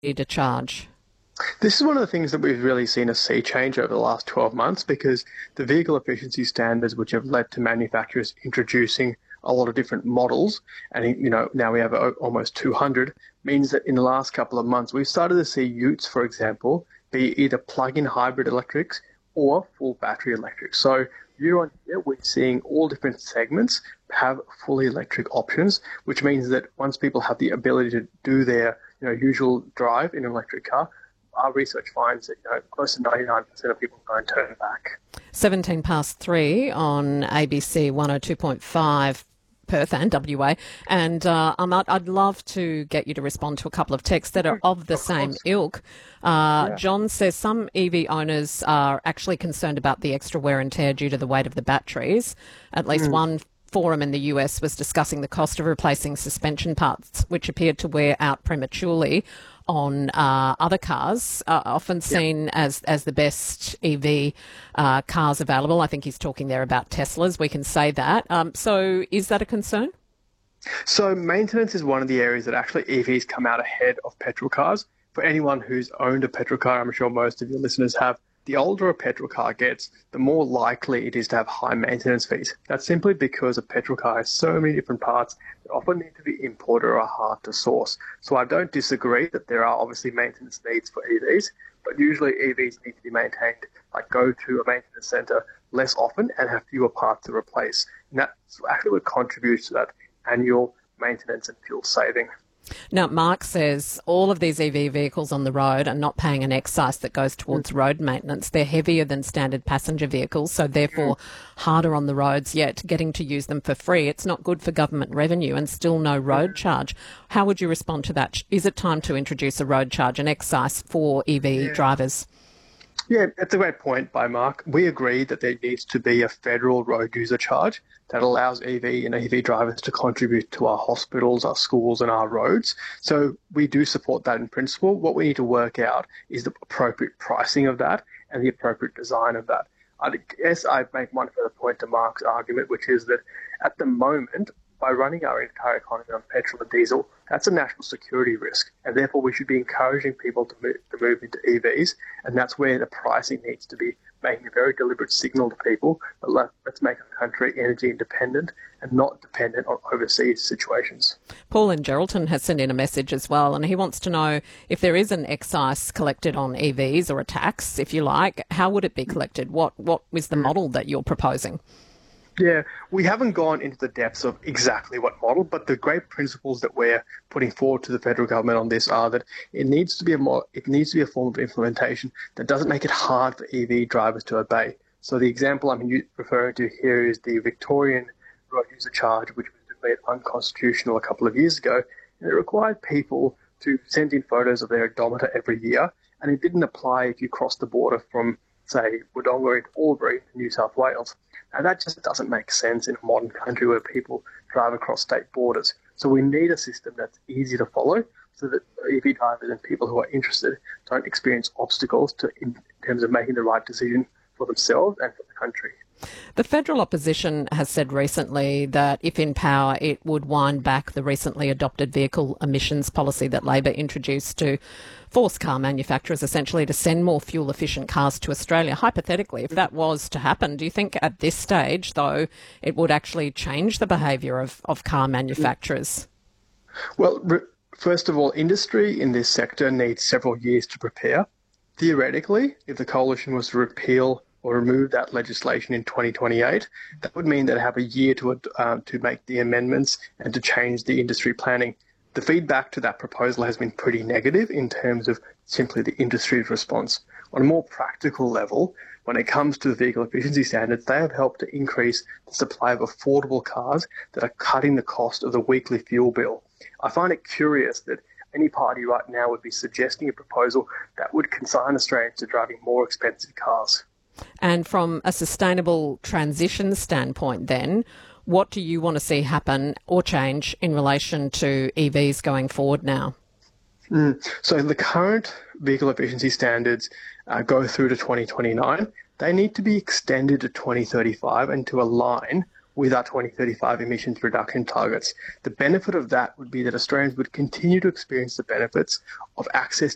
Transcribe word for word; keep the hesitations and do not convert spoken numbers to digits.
to charge? This is one of the things that we've really seen a sea change over the last twelve months because the vehicle efficiency standards, which have led to manufacturers introducing a lot of different models, and you know now we have almost two hundred, means that in the last couple of months we've started to see utes, for example, be either plug-in hybrid electrics or full battery electric. So year on year, we're seeing all different segments have fully electric options, which means that once people have the ability to do their you know usual drive in an electric car, our research finds that you know, close to ninety-nine percent of people don't turn back. seventeen past three on A B C one oh two point five. Perth and W A, and uh, I'd, I'd love to get you to respond to a couple of texts that are of the Of same course. ilk. Uh, Yeah. John says some E V owners are actually concerned about the extra wear and tear due to the weight of the batteries. At least Mm. one forum in the U S was discussing the cost of replacing suspension parts, which appeared to wear out prematurely on uh, other cars, uh, often seen as, as the best E V uh, cars available. I think he's talking there about Teslas. We can say that. Um, so is that a concern? So maintenance is one of the areas that actually E Vs come out ahead of petrol cars. For anyone who's owned a petrol car, I'm sure most of your listeners have, the older a petrol car gets, the more likely it is to have high maintenance fees. That's simply because a petrol car has so many different parts that often need to be imported or are hard to source. So I don't disagree that there are obviously maintenance needs for E Vs, but usually E Vs need to be maintained, like go to a maintenance centre less often and have fewer parts to replace. And that's actually what contributes to that annual maintenance and fuel saving. Now, Mark says all of these E V vehicles on the road are not paying an excise that goes towards road maintenance. They're heavier than standard passenger vehicles, so therefore harder on the roads, yet getting to use them for free. It's not good for government revenue and still no road charge. How would you respond to that? Is it time to introduce a road charge, an excise for E V Yeah. drivers? Yeah, that's a great point by Mark. We agree that there needs to be a federal road user charge that allows E V and E V drivers to contribute to our hospitals, our schools, and our roads. So we do support that in principle. What we need to work out is the appropriate pricing of that and the appropriate design of that. I guess I'd make one further point to Mark's argument, which is that at the moment, by running our entire economy on petrol and diesel, that's a national security risk. And therefore, we should be encouraging people to move, to move into E Vs. And that's where the pricing needs to be making a very deliberate signal to people that let, let's make our country energy independent and not dependent on overseas situations. Paul in Geraldton has sent in a message as well, and he wants to know if there is an excise collected on E Vs or a tax, if you like, how would it be collected? What What is the model that you're proposing? Yeah, we haven't gone into the depths of exactly what model, but the great principles that we're putting forward to the federal government on this are that it needs to be a more, it needs to be a form of implementation that doesn't make it hard for E V drivers to obey. So the example I'm referring to here is the Victorian road user charge, which was declared unconstitutional a couple of years ago, and it required people to send in photos of their odometer every year, and it didn't apply if you crossed the border from, say, Wodonga into Albury, New South Wales. And that just doesn't make sense in a modern country where people drive across state borders. So we need a system that's easy to follow so that E V drivers and people who are interested don't experience obstacles to, in terms of making the right decision for themselves and for the country. The federal opposition has said recently that if in power, it would wind back the recently adopted vehicle emissions policy that Labor introduced to force car manufacturers essentially to send more fuel-efficient cars to Australia. Hypothetically, if that was to happen, do you think at this stage, though, it would actually change the behaviour of, of car manufacturers? Well, re- first of all, industry in this sector needs several years to prepare. Theoretically, if the coalition was to repeal or remove that legislation in twenty twenty-eight, that would mean they'd have a year to uh, to make the amendments and to change the industry planning. The feedback to that proposal has been pretty negative in terms of simply the industry's response. On a more practical level, when it comes to the vehicle efficiency standards, they have helped to increase the supply of affordable cars that are cutting the cost of the weekly fuel bill. I find it curious that any party right now would be suggesting a proposal that would consign Australians to driving more expensive cars. And from a sustainable transition standpoint then, what do you want to see happen or change in relation to E Vs going forward now? Mm. So the current vehicle efficiency standards uh, go through to twenty twenty-nine. They need to be extended to twenty thirty-five and to align with our twenty thirty-five emissions reduction targets. The benefit of that would be that Australians would continue to experience the benefits of access